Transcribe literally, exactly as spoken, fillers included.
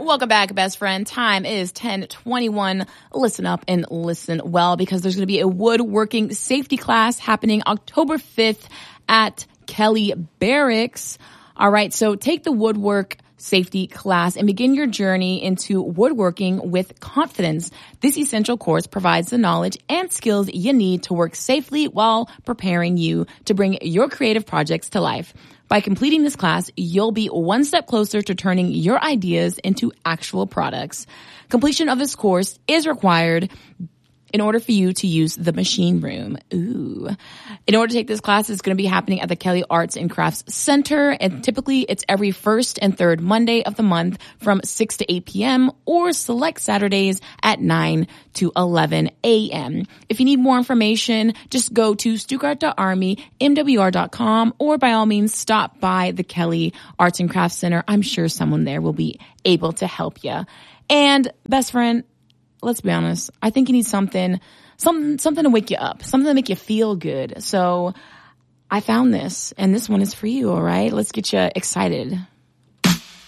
Welcome back, best friend. Time is ten twenty-one. Listen up and listen well, because there's going to be a woodworking safety class happening October fifth at Kelly Barracks. All right, so take the woodwork safety class and begin your journey into woodworking with confidence. This essential course provides the knowledge and skills you need to work safely while preparing you to bring your creative projects to life. By completing this class, you'll be one step closer to turning your ideas into actual products. Completion of this course is required in order for you to use the machine room. Ooh. In order to take this class, it's going to be happening at the Kelly Arts and Crafts Center, and typically it's every first and third Monday of the month from six to eight p.m. or select Saturdays at nine to eleven a.m. If you need more information, just go to stuttgart dot army m w r dot com, or by all means stop by the Kelly Arts and Crafts Center. I'm sure someone there will be able to help you. And best friend, let's be honest, I think you need something, something, something to wake you up, something to make you feel good. So I found this, and this one is for you, all right? Let's get you excited.